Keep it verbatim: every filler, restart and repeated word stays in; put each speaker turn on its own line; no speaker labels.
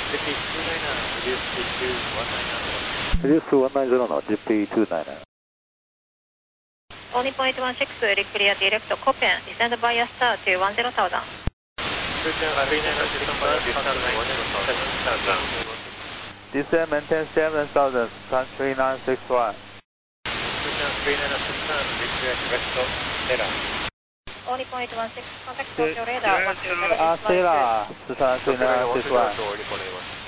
Reduce to one nine zero now, G P two nine nine.
Only point one six, clear direct Copen, descend via star to one zero thousand.
Descend maintain seven thousand, country nine six one.
Only point one six, contact Tokyo radar.
Stella, three nine six one.